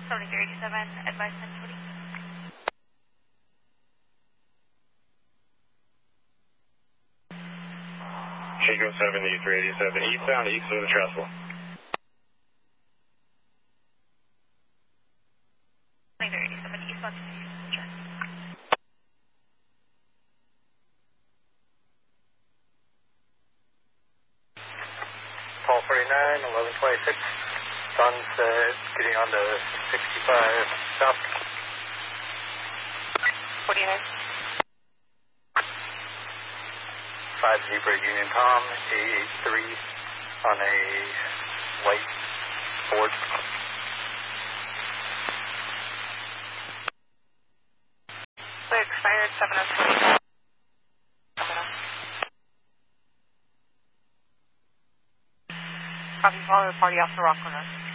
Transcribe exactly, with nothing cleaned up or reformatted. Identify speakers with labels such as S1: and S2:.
S1: seventy-three eighty-seven, advice ten forty.
S2: Chico seventy-three eighty-seven, eastbound, east of the trestle.
S1: seventy-three eighty-seven, eastbound, east of the trestle.
S3: Paul forty-nine, eleven twenty-six, sunset, getting on to sixty-five south.
S1: forty-nine.
S3: five Zebra Union Tom, A eighty-three on a white Ford.
S1: We expired seven oh twenty. Copy, follow the party off the Rockland.